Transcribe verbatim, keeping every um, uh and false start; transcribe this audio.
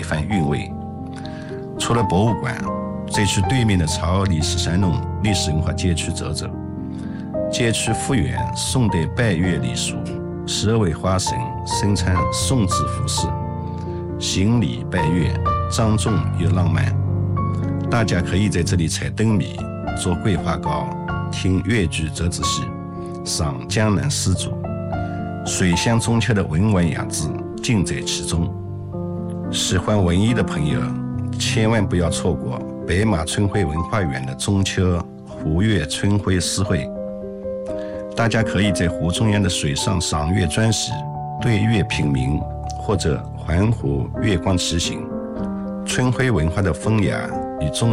番韵味。除了博物馆，再去对面的潮里十三弄历史文化街区走走。街区复原宋代拜月礼俗，十二位花神生产宋制服饰，行礼拜月，庄重又浪漫。大家可以在这里采灯谜、做桂花糕、听越剧折子戏、赏江南丝竹，水乡中秋的文玩雅致尽在其中。喜欢文艺的朋友千万不要错过北马春晖文化园的中秋湖月春晖诗会。大家可以在湖中央的水上赏月专席，对月品茗，或者环湖月光骑行。春晖文化的风雅与中